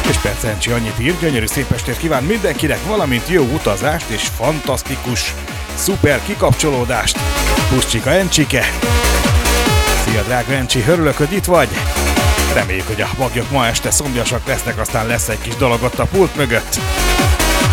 És persze Encsi annyit ír, gyönyörű szép estét kíván mindenkinek, valamint jó utazást és fantasztikus, szuper kikapcsolódást. Puszcsika Encsike! Szia drága Encsi, örülök, hogy itt vagy! Reméljük, hogy a maglyok ma este szomjasak lesznek, aztán lesz egy kis dolog ott a pult mögött.